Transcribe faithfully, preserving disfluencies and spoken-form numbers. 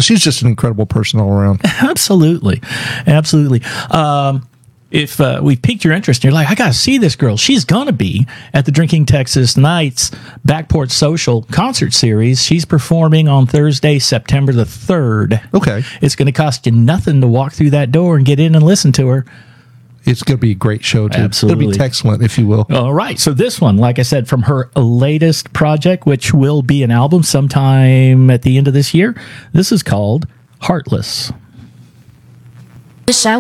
she's just an incredible person all around. Absolutely. Absolutely. Um, if uh, we've piqued your interest and you're like, I got to see this girl, she's going to be at the Drinking Texas Nights Backport Social concert series. She's performing on Thursday, September the third. Okay. It's going to cost you nothing to walk through that door and get in and listen to her. It's going to be a great show, too. Absolutely. It'll be excellent, if you will. All right. So this one, like I said, from her latest project, which will be an album sometime at the end of this year, this is called Heartless. Wish I